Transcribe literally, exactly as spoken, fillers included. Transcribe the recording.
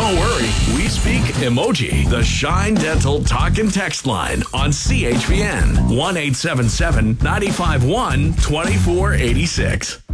Don't worry, we speak emoji. The Shine Dental Talk and Text line on C H B N one eight seven seven, nine five one, two four eight six.